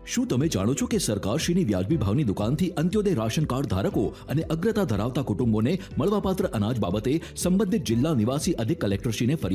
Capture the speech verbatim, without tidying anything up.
શું તમે જાણો છો કે સરકારશ્રીની વ્યાજબી ભાવની દુકાનથી અંત્યોદય રાશન કાર્ડ ધારકો અને અગ્રતા ધરાવતા કુટુંબોને મળવાપાત્ર અનાજ બાબતે સંબંધિત જિલ્લા નિવાસી અધિક કલેક્ટરશ્રીને ફરિયાદ